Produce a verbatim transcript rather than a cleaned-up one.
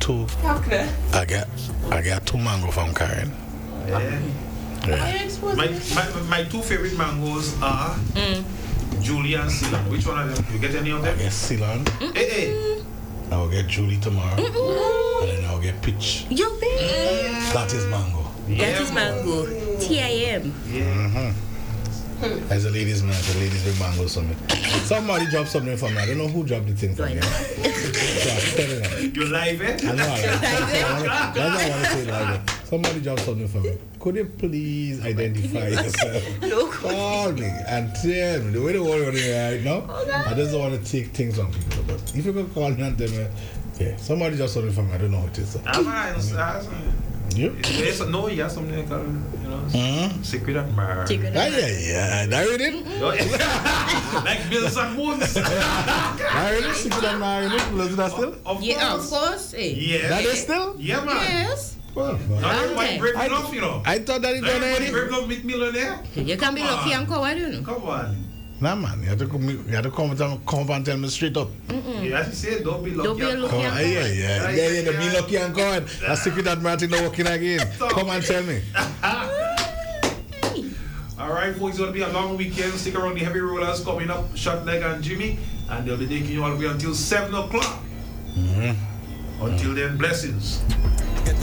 two. Okay. I got I got two mango from Karen. Yeah. Yeah. My, my, my two favorite mangoes are Mm. Julie and Ceylon. Which one of them? You get any of I them? get Ceylon. Hey, hey. I'll get Julie tomorrow. And then I'll get Peach. You big. That is mango. That Yeah, is mango. T I M. Yeah. Mm-hmm. As a ladies man, the ladies bring mangoes for me. Somebody dropped something for me. I don't know who dropped the thing for me. So I'm telling them. You live it? I know I like it. That's why I want to say it like that. Somebody dropped something for me. Could you please identify yourself? No. Call me and tell me the way the world is right now. I just don't want to take things from people. But if you can call me and tell me, yeah, somebody just something for me. I don't know what it is. I'm not. You? Yes, no, yeah, something called, you know, Mm-hmm. secret admirer. Secret Ah, yeah, yeah. That read it? Like Bills and Moons. That read it? Secret and married it? Is that still? Of Yeah, of course. course. eh. Yeah. That is still? Yeah, man. Yes. Well, Not everybody Okay. brave I- enough, you know. I thought that it Not done everybody already. brave enough to meet millionaire. You can be Come lucky on. and coward, you know. Come on. Nah, man. You have to come, you have to come, and- come and tell me straight up. Yeah, as you say, don't be lucky. Don't be and lucky Come come on. on. Yeah, yeah, yeah. Yeah, yeah. The be lucky and God. That secret admirer not working again. Come and tell me. All right, folks, it's going to be a long weekend. Stick around, the heavy rollers coming up, Shot Leg and Jimmy, and they'll be taking you all the way until seven o'clock. Mm-hmm. Until then, blessings.